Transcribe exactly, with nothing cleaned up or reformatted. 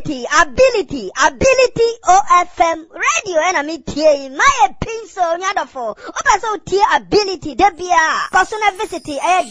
ability, ability, ability O F M radio and I'm here. My pencil, nyadofo. Opa so ability, debia. Cause visit